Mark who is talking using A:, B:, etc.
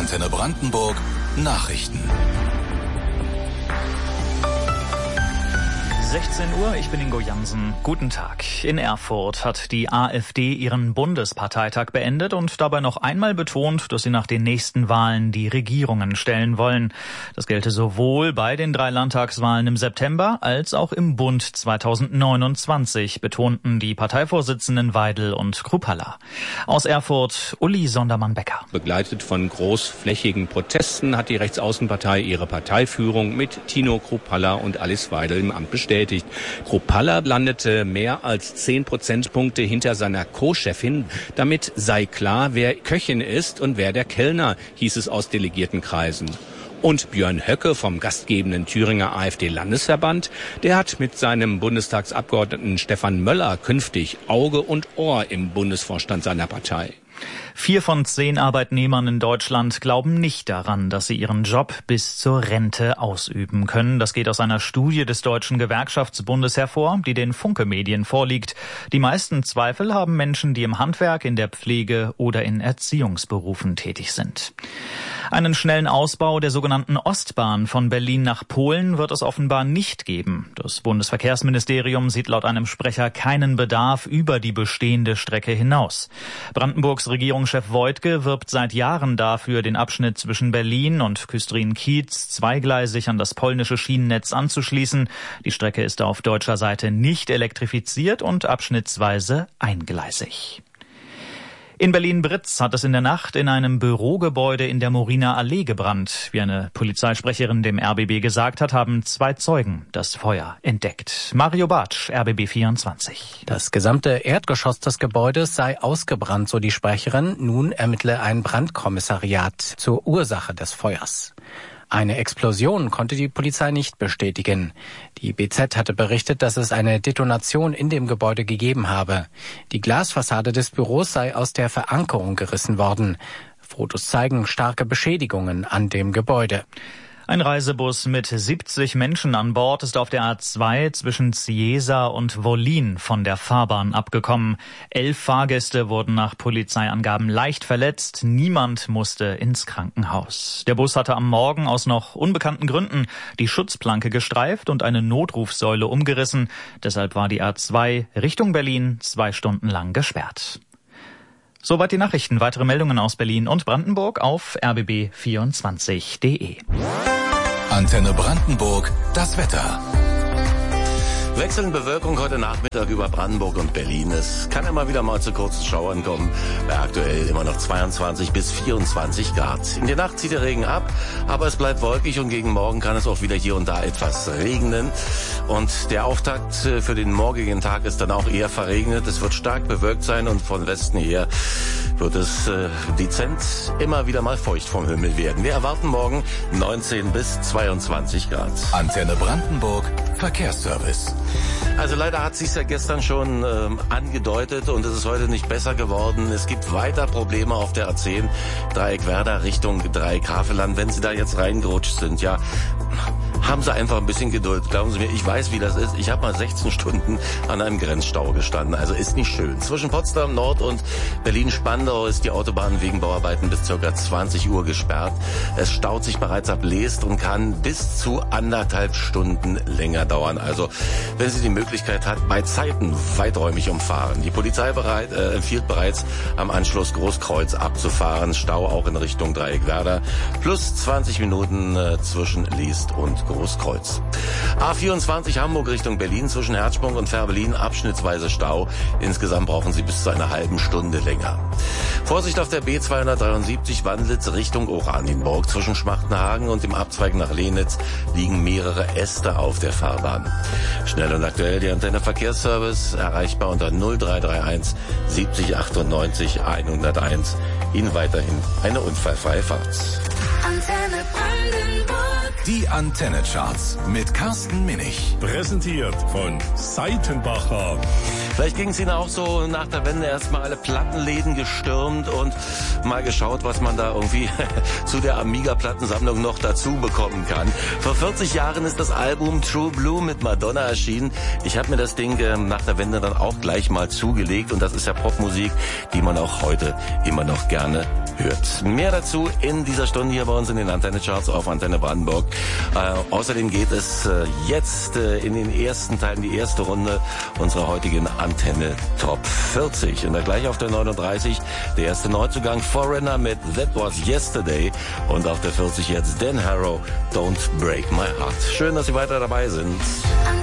A: Antenne Brandenburg Nachrichten.
B: 16 Uhr, ich bin Ingo Jansen. Guten Tag. In Erfurt hat die AfD ihren Bundesparteitag beendet und dabei noch einmal betont, dass sie nach den nächsten Wahlen die Regierungen stellen wollen. Das gelte sowohl bei den 3 Landtagswahlen im September als auch im Bund 2029, betonten die Parteivorsitzenden Weidel und Kruppalla. Aus Erfurt, Uli Sondermann-Becker.
C: Begleitet von großflächigen Protesten hat die Rechtsaußenpartei ihre Parteiführung mit Tino Kruppalla und Alice Weidel im Amt bestätigt. Kruppalla landete mehr als 10 Prozentpunkte hinter seiner Co-Chefin. Damit sei klar, wer Köchin ist und wer der Kellner, hieß es aus Delegiertenkreisen. Und Björn Höcke vom gastgebenden Thüringer AfD-Landesverband, der hat mit seinem Bundestagsabgeordneten Stefan Möller künftig Auge und Ohr im Bundesvorstand seiner Partei.
B: 4 von 10 Arbeitnehmern in Deutschland glauben nicht daran, dass sie ihren Job bis zur Rente ausüben können. Das geht aus einer Studie des Deutschen Gewerkschaftsbundes hervor, die den Funke-Medien vorliegt. Die meisten Zweifel haben Menschen, die im Handwerk, in der Pflege oder in Erziehungsberufen tätig sind. Einen schnellen Ausbau der sogenannten Ostbahn von Berlin nach Polen wird es offenbar nicht geben. Das Bundesverkehrsministerium sieht laut einem Sprecher keinen Bedarf über die bestehende Strecke hinaus. Brandenburgs Regierungschef Woidke wirbt seit Jahren dafür, den Abschnitt zwischen Berlin und Küstrin-Kiez zweigleisig an das polnische Schienennetz anzuschließen. Die Strecke ist auf deutscher Seite nicht elektrifiziert und abschnittsweise eingleisig. In Berlin-Britz hat es in der Nacht in einem Bürogebäude in der Moriner Allee gebrannt. Wie eine Polizeisprecherin dem RBB gesagt hat, haben 2 Zeugen das Feuer entdeckt. Mario Bartsch, RBB 24.
D: Das gesamte Erdgeschoss des Gebäudes sei ausgebrannt, so die Sprecherin. Nun ermittle ein Brandkommissariat zur Ursache des Feuers. Eine Explosion konnte die Polizei nicht bestätigen. Die BZ hatte berichtet, dass es eine Detonation in dem Gebäude gegeben habe. Die Glasfassade des Büros sei aus der Verankerung gerissen worden. Fotos zeigen starke Beschädigungen an dem Gebäude.
B: Ein Reisebus mit 70 Menschen an Bord ist auf der A2 zwischen Cieza und Wollin von der Fahrbahn abgekommen. 11 Fahrgäste wurden nach Polizeiangaben leicht verletzt. Niemand musste ins Krankenhaus. Der Bus hatte am Morgen aus noch unbekannten Gründen die Schutzplanke gestreift und eine Notrufsäule umgerissen. Deshalb war die A2 Richtung Berlin 2 Stunden lang gesperrt. Soweit die Nachrichten. Weitere Meldungen aus Berlin und Brandenburg auf rbb24.de.
A: Antenne Brandenburg, das Wetter.
E: Wechselnde Bewölkung heute Nachmittag über Brandenburg und Berlin. Es kann immer wieder mal zu kurzen Schauern kommen, bei aktuell immer noch 22 bis 24 Grad. In der Nacht zieht der Regen ab, aber es bleibt wolkig und gegen Morgen kann es auch wieder hier und da etwas regnen. Und der Auftakt für den morgigen Tag ist dann auch eher verregnet. Es wird stark bewölkt sein und von Westen her wird es dezent immer wieder mal feucht vom Himmel werden. Wir erwarten morgen 19 bis 22 Grad.
A: Antenne Brandenburg, Verkehrsservice.
E: Also leider hat sich's ja gestern schon angedeutet und es ist heute nicht besser geworden. Es gibt weiter Probleme auf der A10 Dreieck Werder Richtung Dreieck-Havelland. Wenn Sie da jetzt reingerutscht sind, ja, haben Sie einfach ein bisschen Geduld. Glauben Sie mir, ich weiß, wie das ist. Ich habe mal 16 Stunden an einem Grenzstau gestanden. Also ist nicht schön. Zwischen Potsdam Nord und Berlin-Spandau ist die Autobahn wegen Bauarbeiten bis ca. 20 Uhr gesperrt. Es staut sich bereits ab Leest und kann bis zu 1,5 Stunden länger dauern. Also wenn Sie die Möglichkeit hat, bei Zeiten weiträumig umfahren. Die Polizei empfiehlt bereits am Anschluss Großkreuz abzufahren. Stau auch in Richtung Dreieck Werder. Plus 20 Minuten zwischen Leest und Großkreuz. A24 Hamburg Richtung Berlin zwischen Herzsprung und Fährberlin abschnittsweise Stau. Insgesamt brauchen Sie bis zu einer halben Stunde länger. Vorsicht auf der B273 Wandlitz Richtung Oranienburg. Zwischen Schmachtenhagen und dem Abzweig nach Lenitz liegen mehrere Äste auf der Fahrbahn. Schnell und aktuell die Antenne Verkehrsservice, erreichbar unter 0331 70 98 101. Ihnen weiterhin eine unfallfreie Fahrt.
A: Antenne Brandenburg. Die Antenne-Charts mit Carsten Minich.
F: Präsentiert von Seitenbacher.
E: Vielleicht ging es Ihnen auch so nach der Wende erstmal alle Plattenläden gestürmt und mal geschaut, was man da irgendwie zu der Amiga-Plattensammlung noch dazu bekommen kann. Vor 40 Jahren ist das Album True Blue mit Madonna erschienen. Ich habe mir das Ding nach der Wende dann auch gleich mal zugelegt und das ist ja Popmusik, die man auch heute immer noch gerne hört. Mehr dazu in dieser Stunde hier bei uns in den Antenne-Charts auf Antenne Brandenburg. Außerdem geht es jetzt in den ersten Teilen, die erste Runde unserer heutigen Antenne Top 40. Und da gleich auf der 39 der erste Neuzugang Foreigner mit That Was Yesterday und auf der 40 jetzt Dan Harrow, Don't Break My Heart. Schön, dass Sie weiter dabei sind.